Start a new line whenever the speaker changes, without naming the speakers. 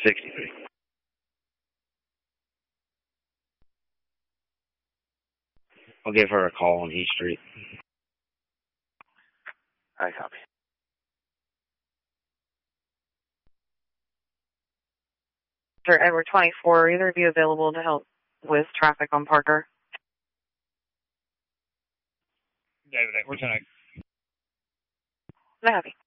63. I'll give her a call on East Street.
I copy.
Sir Edward 24, are either of you available to help with traffic on Parker?
David Edward 10.
I copy.